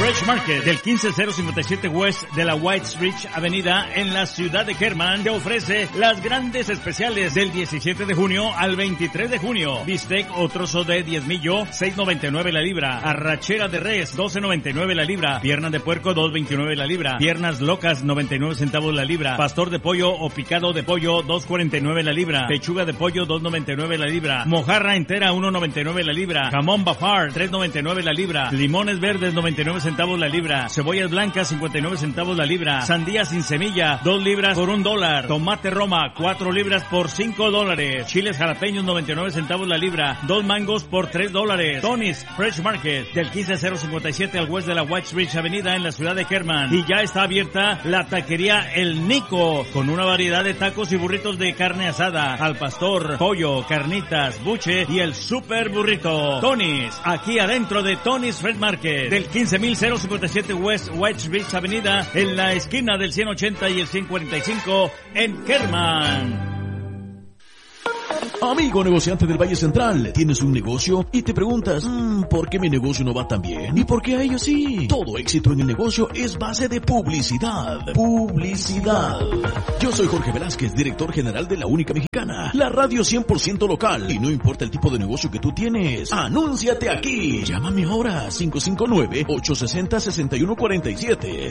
Fresh Market del 15057 West de la Whitesbridge Avenida en la ciudad de Kerman te ofrece las grandes especiales del 17 de junio al 23 de junio. Bistec o trozo de 10 millo, $6.99 la libra. Arrachera de res, $12.99 la libra. Pierna de puerco, $2.29 la libra. Piernas locas, 99 centavos la libra. Pastor de pollo o picado de pollo, $2.49 la libra. Pechuga de pollo, $2.99 la libra. Mojarra entera, $1.99 la libra. Jamón Bafar, $3.99 la libra. Limones verdes, 99 centavos la libra. Cebollas blancas, 59 centavos la libra. Sandía sin semilla, 2 libras por $1. Tomate Roma, 4 libras por $5. Chiles jalapeños, 99 centavos la libra. 2 mangos por $3. Tony's Fresh Market del 15057 al west de la Whitesbridge Avenida en la ciudad de Kerman. Y ya está abierta la taquería El Nico con una variedad de tacos y burritos de carne asada, al pastor, pollo, carnitas, buche y el super burrito. Tony's, aquí adentro de Tony's Fresh Market del 15057 West Whitesbridge Avenida en la esquina del 180 y el 145 en Kerman. Amigo negociante del Valle Central, tienes un negocio y te preguntas, ¿por qué mi negocio no va tan bien? ¿Y por qué a ellos sí? Todo éxito en el negocio es base de publicidad. Publicidad. Yo soy Jorge Velázquez, director general de La Única Mexicana, la radio 100% local. Y no importa el tipo de negocio que tú tienes, anúnciate aquí. Llámame ahora, 559-860-6147.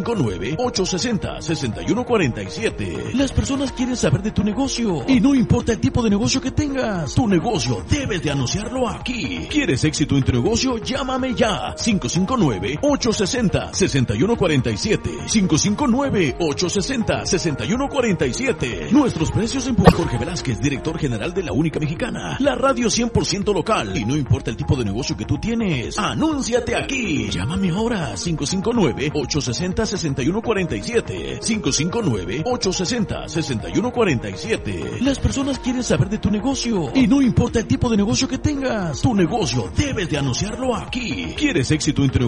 559-860-6147. Las personas quieren saber de tu negocio y no importa el tipo de negocio que tengas, tu negocio debes de anunciarlo aquí. ¿Quieres éxito en tu negocio? Llámame ya. 559-860-6147. 559-860-6147. Nuestros precios en Jorge Velázquez, director general de La Única Mexicana, la radio 100% local. Y no importa el tipo de negocio que tú tienes, anúnciate aquí. Llámame ahora. 559-860-6147. 559-860-6147. Las personas quieren saber de tu negocio y no importa el tipo de negocio que tengas, tu negocio debes de anunciarlo aquí. ¿Quieres éxito en tu negocio?